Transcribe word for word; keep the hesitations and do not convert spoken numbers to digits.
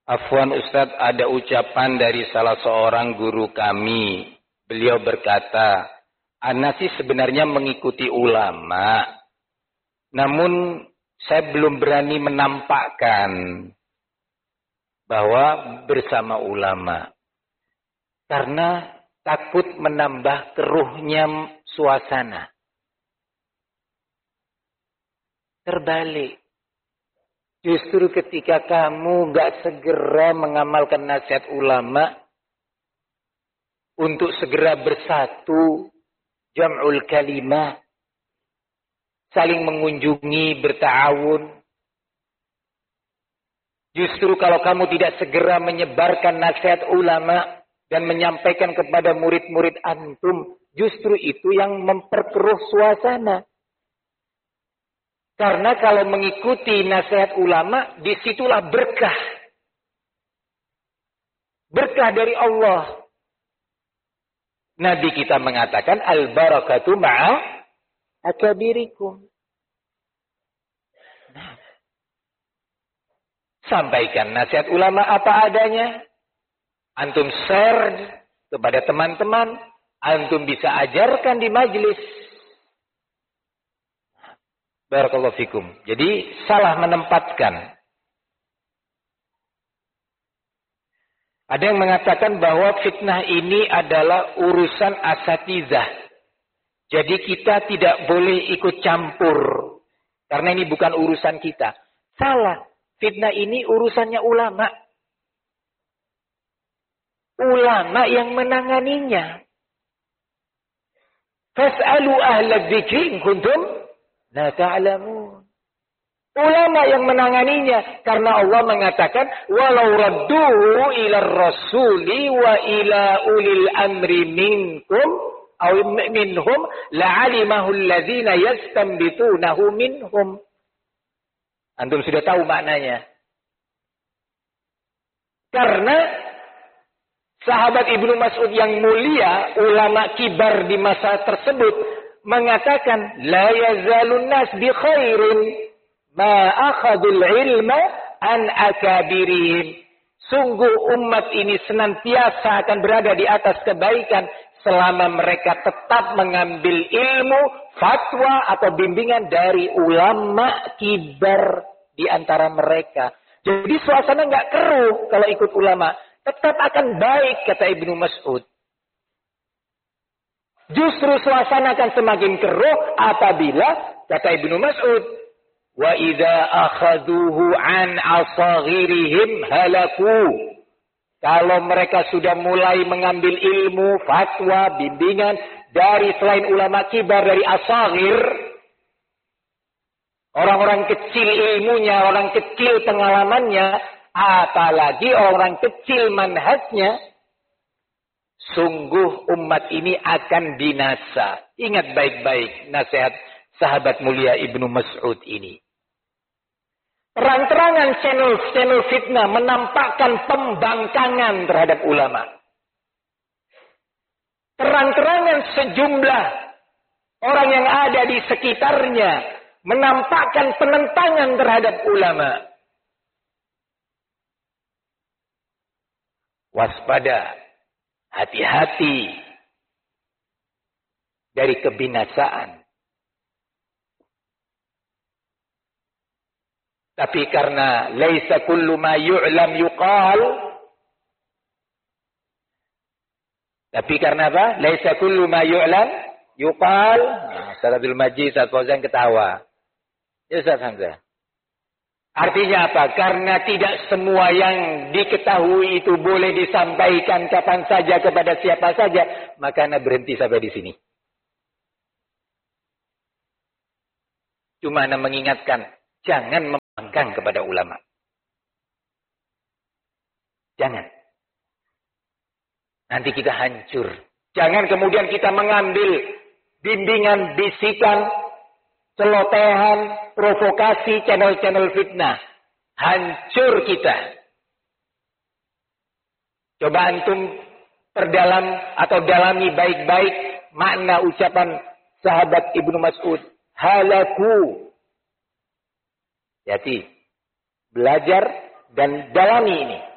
Afwan Ustadz, ada ucapan dari salah seorang guru kami. Beliau berkata, ana sih sebenarnya mengikuti ulama, namun saya belum berani menampakkan bahwa bersama ulama. Karena takut menambah keruhnya suasana. Terbalik. Justru ketika kamu gak segera mengamalkan nasihat ulama untuk segera bersatu, jam'ul kalimah, saling mengunjungi, berta'awun. Justru kalau kamu tidak segera menyebarkan nasihat ulama dan menyampaikan kepada murid-murid antum, justru itu yang memperkeruh suasana. Karena kalau mengikuti nasihat ulama, disitulah berkah. Berkah dari Allah. Nabi kita mengatakan, al-barakatu ma'a akabirikum. Nah, sampaikan nasihat ulama apa adanya. Antum share kepada teman-teman. Antum bisa ajarkan di majelis. Barakallahu fikum. Jadi salah menempatkan. Ada yang mengatakan bahwa fitnah ini adalah urusan asatizah. Jadi kita tidak boleh ikut campur. Karena ini bukan urusan kita. Salah. Fitnah ini urusannya ulama. Ulama yang menanganinya. Fas'alu ahla dzikri in kuntum la ta'lamun. Ulama yang menanganinya. Karena Allah mengatakan, walau radduhu ila rasuli wa ila ulil amri minkum aw minhum la'alimahu alladzina yastanbitunahu minhum. Antum sudah tahu maknanya. Karena sahabat Ibnu Mas'ud yang mulia, ulama kibar di masa tersebut, mengatakan la yazalun nas bi khairin ma akhadul ilma an akabirihim. Sungguh umat ini senantiasa akan berada di atas kebaikan selama mereka tetap mengambil ilmu, fatwa atau bimbingan dari ulama kibar di antara mereka. Jadi suasana nggak keruh kalau ikut ulama, tetap akan baik kata Ibnu Mas'ud. Justru suasana akan semakin keruh apabila, kata Ibnu Mas'ud, wa idza akhaduhu an asaghirihim halaku. Kalau mereka sudah mulai mengambil ilmu, fatwa, bimbingan dari selain ulama kibar dari asaghir, orang-orang kecil ilmunya, orang kecil pengalamannya, apalagi orang kecil manhajnya, sungguh umat ini akan binasa. Ingat baik-baik nasihat sahabat mulia Ibnu Mas'ud ini. Terang-terangan channel-channel fitnah menampakkan pembangkangan terhadap ulama. Terang-terangan sejumlah orang yang ada di sekitarnya menampakkan penentangan terhadap ulama. Waspada. Hati-hati dari kebinasaan. Tapi karena laisa kullu ma yu'lam yuqal. Tapi karena apa? Laisa kullu ma yu'lam yuqal. Nah, Ustaz Abdul Majid, Ustaz Fauzan ketawa. Ya Ustaz Hamzah. Artinya apa? Karena tidak semua yang diketahui itu boleh disampaikan kapan saja kepada siapa saja. Maka Anda berhenti sampai di sini. Cuma Anda mengingatkan. Jangan membangkang kepada ulama. Jangan. Nanti kita hancur. Jangan kemudian kita mengambil bimbingan, bisikan, celotehan, provokasi, channel-channel fitnah. Hancur kita. Coba antum perdalam atau dalami baik-baik makna ucapan sahabat Ibnu Mas'ud. Halaku. Jadi, belajar dan dalami ini.